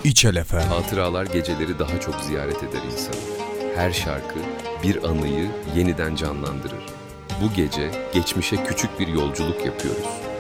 İçel Efe. Hatıralar geceleri daha çok ziyaret eder insanı. Her şarkı bir anıyı yeniden canlandırır. Bu gece geçmişe küçük bir yolculuk yapıyoruz.